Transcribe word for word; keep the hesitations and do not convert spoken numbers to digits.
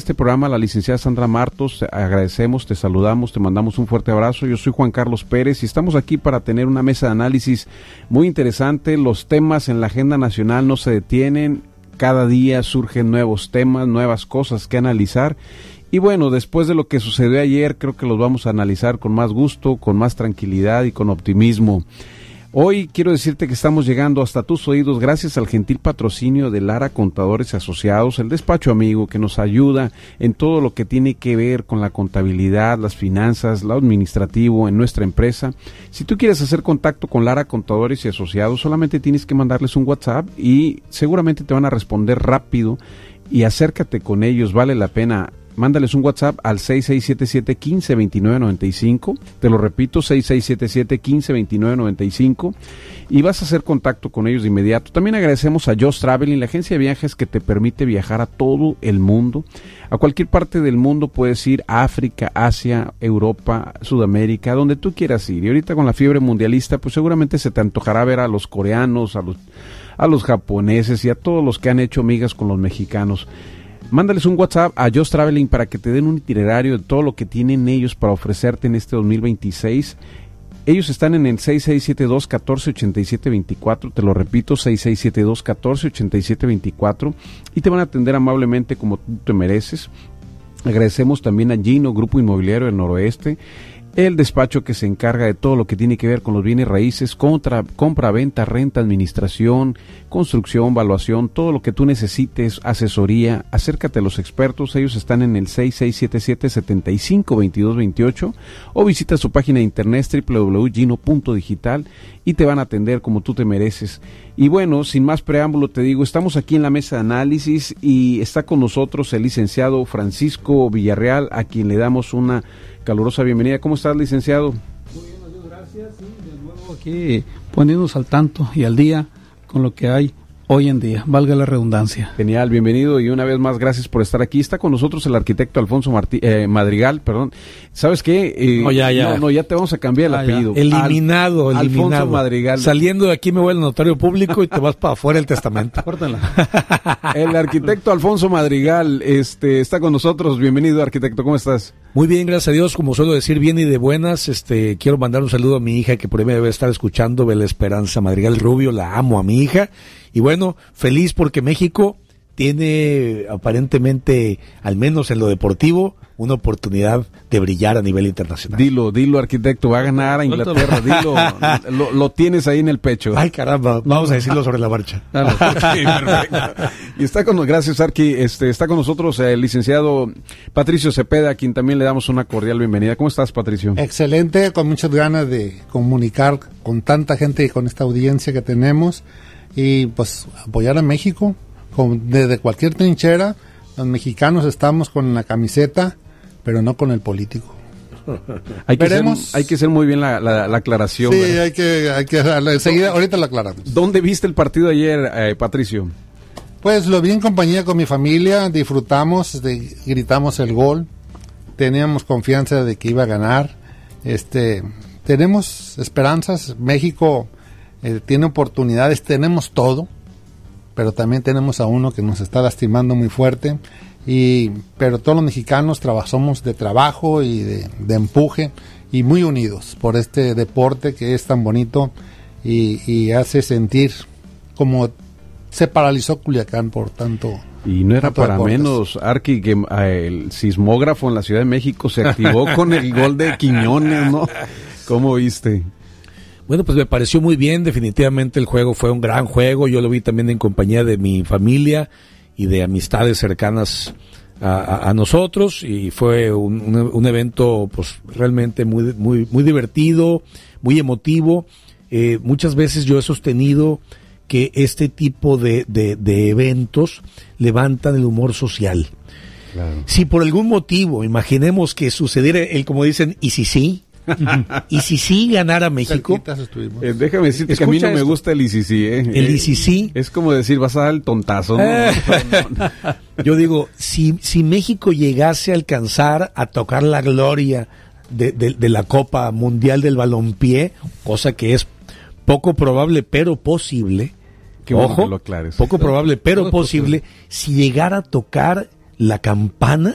este programa, la licenciada Sandra Martos. Te agradecemos, te saludamos, te mandamos un fuerte abrazo. Yo soy Juan Carlos Pérez y estamos aquí para tener una mesa de análisis muy interesante. Los temas en la agenda nacional no se detienen, cada día surgen nuevos temas, nuevas cosas que analizar. Y bueno, después de lo que sucedió ayer, creo que los vamos a analizar con más gusto, con más tranquilidad y con optimismo. Hoy quiero decirte que estamos llegando hasta tus oídos gracias al gentil patrocinio de Lara Contadores Asociados, el despacho amigo que nos ayuda en todo lo que tiene que ver con la contabilidad, las finanzas, lo administrativo en nuestra empresa. Si tú quieres hacer contacto con Lara Contadores y Asociados, solamente tienes que mandarles un WhatsApp y seguramente te van a responder rápido, y acércate con ellos, vale la pena. Mándales un WhatsApp al seis seis siete siete, uno cinco, dos nueve nueve cinco, te lo repito, seis seis siete siete, uno cinco, dos nueve nueve cinco, y vas a hacer contacto con ellos de inmediato. También agradecemos a Just Traveling, la agencia de viajes que te permite viajar a todo el mundo, a cualquier parte del mundo. Puedes ir a África, Asia, Europa, Sudamérica, donde tú quieras ir. Y ahorita con la fiebre mundialista, pues seguramente se te antojará ver a los coreanos, a los, a los japoneses y a todos los que han hecho migas con los mexicanos. Mándales un WhatsApp a Just Traveling para que te den un itinerario de todo lo que tienen ellos para ofrecerte en este dos mil veintiséis. Ellos están en el seis seis siete dos, uno cuatro ocho siete dos cuatro, te lo repito, seis seis siete dos, uno cuatro ocho siete dos cuatro, y te van a atender amablemente como tú te mereces. Agradecemos también a Gino, Grupo Inmobiliario del Noroeste, el despacho que se encarga de todo lo que tiene que ver con los bienes raíces, contra, compra, venta, renta, administración, construcción, valuación, todo lo que tú necesites, asesoría. Acércate a los expertos, ellos están en el seis seis siete siete, siete cinco dos dos dos ocho, o visita su página de internet doble u doble u doble u punto gino punto digital y te van a atender como tú te mereces. Y bueno, sin más preámbulo te digo, estamos aquí en la mesa de análisis y está con nosotros el licenciado Francisco Villarreal, a quien le damos una calurosa bienvenida. ¿Cómo estás, licenciado? Muy bien, adiós, gracias. Sí, de nuevo aquí poniéndonos al tanto y al día con lo que hay hoy en día, valga la redundancia. Genial, bienvenido y una vez más gracias por estar aquí. Está con nosotros el arquitecto Alfonso Martí, eh, Madrigal, perdón. ¿Sabes qué? Eh, no, ya, ya. No, no, ya te vamos a cambiar el ah, apellido. Ya. Eliminado, Al, eliminado. Alfonso Madrigal. Saliendo de aquí me voy al notario público y te vas para afuera el testamento. Córtala. El arquitecto Alfonso Madrigal este, está con nosotros. Bienvenido, arquitecto, ¿cómo estás? Muy bien, gracias a Dios, como suelo decir, bien y de buenas. Este, quiero mandar un saludo a mi hija que por ahí me debe estar escuchando, Bela Esperanza Madrigal Rubio, la amo a mi hija. Y bueno, feliz porque México tiene aparentemente, al menos en lo deportivo, una oportunidad de brillar a nivel internacional. Dilo, dilo, arquitecto, va a ganar a Inglaterra, dilo, lo, lo tienes ahí en el pecho. Ay, caramba, vamos a decirlo sobre la marcha. Okay, perfecto. Y está con, gracias, Arqui, este, está con nosotros el licenciado Patricio Cepeda, a quien también le damos una cordial bienvenida. ¿Cómo estás, Patricio? Excelente, con muchas ganas de comunicar con tanta gente y con esta audiencia que tenemos, y pues apoyar a México con, desde cualquier trinchera. Los mexicanos estamos con la camiseta, pero no con el político. Hay que, ser, hay que ser muy bien la, la, la aclaración. Sí, ¿verdad? hay que, hay que enseguida, ahorita lo aclaramos. ¿Dónde viste el partido ayer, eh, Patricio? Pues lo vi en compañía con mi familia, disfrutamos, de, gritamos el gol, teníamos confianza de que iba a ganar, este, tenemos esperanzas. México eh, tiene oportunidades, tenemos todo, pero también tenemos a uno que nos está lastimando muy fuerte. Y pero todos los mexicanos trabajamos de trabajo y de, de empuje y muy unidos por este deporte que es tan bonito y, y hace sentir como se paralizó Culiacán por tanto. Y no era para deportes. Menos, Arqui, que eh, el sismógrafo en la Ciudad de México se activó con el gol de Quiñones, ¿no? ¿Cómo viste? Bueno, pues me pareció muy bien, definitivamente el juego fue un gran juego, yo lo vi también en compañía de mi familia y de amistades cercanas a, a, a nosotros, y fue un, un, un evento pues realmente muy muy muy divertido, muy emotivo. Eh, muchas veces yo he sostenido que este tipo de, de, de eventos levantan el humor social. Claro. Si por algún motivo, imaginemos que sucediera el, como dicen, y si sí, y si sí ganara México, eh, déjame decirte que a mí no esto. Me gusta el y si sí, eh. El y si sí es como decir, vas a dar el tontazo, ¿no? Eh. Yo digo, si, si México llegase a alcanzar a tocar la gloria de, de, de la Copa Mundial del Balompié, cosa que es poco probable pero posible, Qué ojo, bueno que lo aclares. poco probable pero posible, si llegara a tocar la campana,